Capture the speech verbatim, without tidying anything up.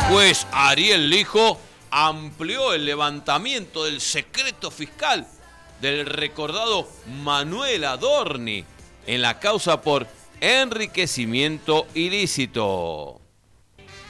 juez Ariel Lijo amplió el levantamiento del secreto fiscal del recordado Manuel Adorni en la causa por enriquecimiento ilícito.